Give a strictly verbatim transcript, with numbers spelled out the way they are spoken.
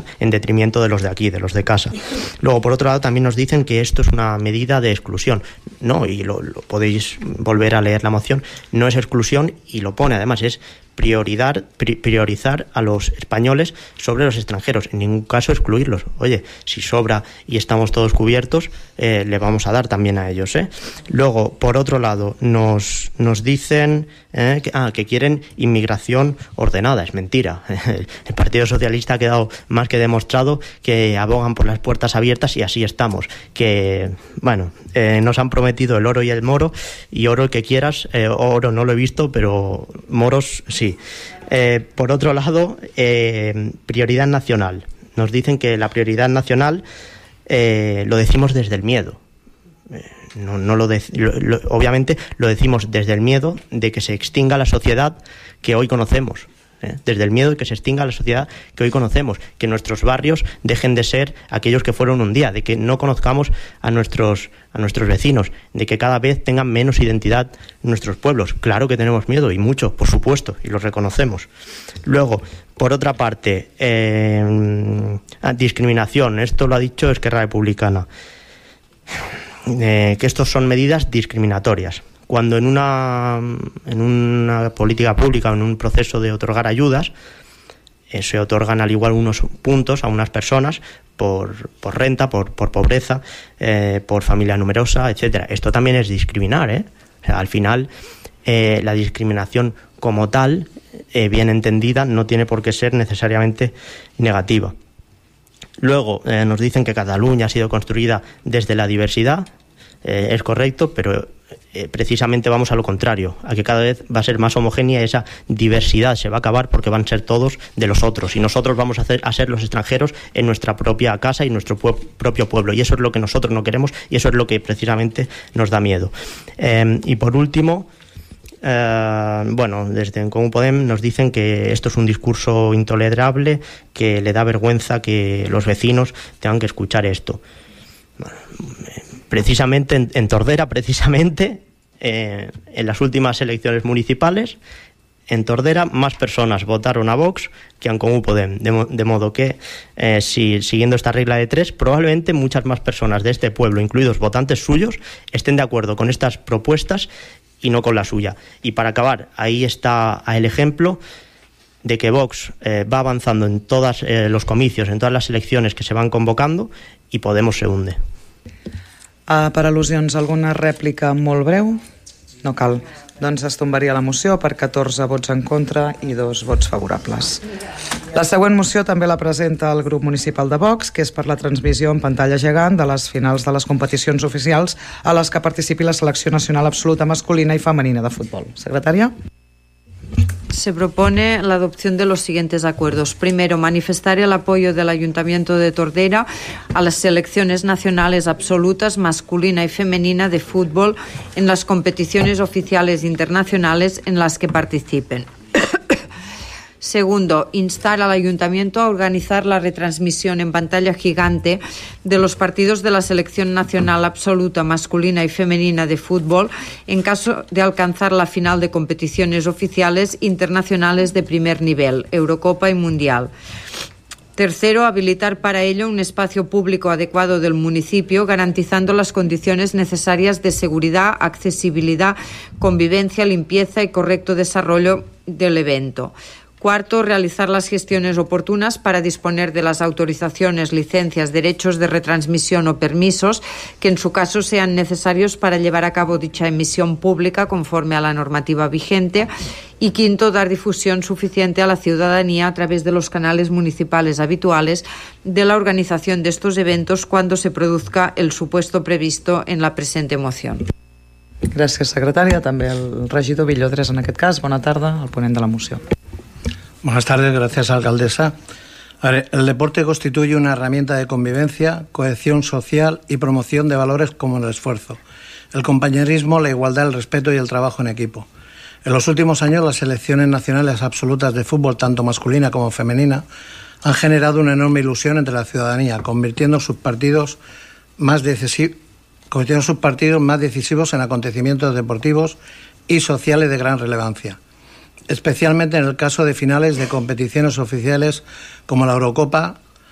vayan en detrimento de los de aquí, de los de casa. Luego, por otro lado, también nos dicen que esto es una medida de exclusión. No, y lo, lo podéis volver a leer la moción, no es exclusión y lo pone, además, es priorizar, pri, priorizar a los españoles sobre los extranjeros, en ningún caso excluirlos. Oye, si sobra y estamos todos cubiertos, eh, le vamos a dar también a ellos, ¿eh? Luego, por otro lado, nos, nos dicen eh, que, ah, que quieren inmigración ordenada. Es mentira. El Partido Socialista ha quedado más que demostrado que abogan por las puertas abiertas y así estamos. Que, bueno, eh, nos han prometido el oro y el moro, y oro el que quieras, eh, oro no lo he visto, pero moros sí. Sí. Eh, por otro lado, eh, prioridad nacional. Nos dicen que la prioridad nacional eh, lo decimos desde el miedo. Eh, no, no lo, de, lo, lo obviamente lo decimos desde el miedo de que se extinga la sociedad que hoy conocemos. ¿eh? Desde el miedo de que se extinga la sociedad que hoy conocemos, que nuestros barrios dejen de ser aquellos que fueron un día, de que no conozcamos a nuestros, a nuestros vecinos, de que cada vez tengan menos identidad nuestros pueblos. Claro que tenemos miedo, y mucho, por supuesto, y lo reconocemos. Luego, por otra parte, eh, discriminación. Esto lo ha dicho Esquerra Republicana, eh, que estos son medidas discriminatorias. Cuando en una, en una política pública o en un proceso de otorgar ayudas, eh, se otorgan al igual unos puntos a unas personas por, por renta, por, por pobreza, eh, por familia numerosa, etcétera. Esto también es discriminar, ¿eh? O sea, al final, eh, la discriminación como tal, eh, bien entendida, no tiene por qué ser necesariamente negativa. Luego, eh, nos dicen que Cataluña ha sido construida desde la diversidad. Eh, es correcto, pero eh, precisamente vamos a lo contrario, a que cada vez va a ser más homogénea, esa diversidad se va a acabar porque van a ser todos de los otros, y nosotros vamos a, hacer, a ser los extranjeros en nuestra propia casa y nuestro pu- propio pueblo, y eso es lo que nosotros no queremos, y eso es lo que precisamente nos da miedo. Eh, y por último, eh, bueno, desde En Comú Podem nos dicen que esto es un discurso intolerable, que le da vergüenza que los vecinos tengan que escuchar esto. Bueno, eh, Precisamente en, en Tordera, precisamente, eh, en las últimas elecciones municipales, en Tordera más personas votaron a Vox que a En Comú Podem. De, mo- de modo que, eh, si siguiendo esta regla de tres, probablemente muchas más personas de este pueblo, incluidos votantes suyos, estén de acuerdo con estas propuestas y no con la suya. Y para acabar, ahí está el ejemplo de que Vox eh, va avanzando en todos eh, los comicios, en todas las elecciones que se van convocando, y Podemos se hunde. Uh, per al·lusions, alguna rèplica molt breu? No cal. Doncs es tombaria la moció per catorze vots en contra i dos vots favorables. La següent moció també la presenta el grup municipal de Vox, que és per la transmissió en pantalla gegant de les finals de les competicions oficials a les que participi la selecció nacional absoluta masculina i femenina de futbol. Secretària? Se propone la adopción de los siguientes acuerdos. Primero, manifestar el apoyo del Ayuntamiento de Tordera a las selecciones nacionales absolutas masculina y femenina de fútbol en las competiciones oficiales internacionales en las que participen. Segundo, instar al Ayuntamiento a organizar la retransmisión en pantalla gigante de los partidos de la Selección Nacional Absoluta Masculina y Femenina de Fútbol en caso de alcanzar la final de competiciones oficiales internacionales de primer nivel, Eurocopa y Mundial. Tercero, habilitar para ello un espacio público adecuado del municipio, garantizando las condiciones necesarias de seguridad, accesibilidad, convivencia, limpieza y correcto desarrollo del evento. Cuarto, realizar las gestiones oportunas para disponer de las autorizaciones, licencias, derechos de retransmisión o permisos que en su caso sean necesarios para llevar a cabo dicha emisión pública conforme a la normativa vigente. Y quinto, dar difusión suficiente a la ciudadanía a través de los canales municipales habituales de la organización de estos eventos cuando se produzca el supuesto previsto en la presente moción. Gràcies, secretària. També el regidor Villodres, en aquest cas. Bona tarda, el ponent de la moció. Buenas tardes, gracias, alcaldesa. A ver, el deporte constituye una herramienta de convivencia, cohesión social y promoción de valores como el esfuerzo, el compañerismo, la igualdad, el respeto y el trabajo en equipo. En los últimos años, las selecciones nacionales absolutas de fútbol, tanto masculina como femenina, han generado una enorme ilusión entre la ciudadanía, convirtiendo sus partidos más decisivos, convirtiendo sus partidos más decisivos en acontecimientos deportivos y sociales de gran relevancia, especialmente en el caso de finales de competiciones oficiales como la Eurocopa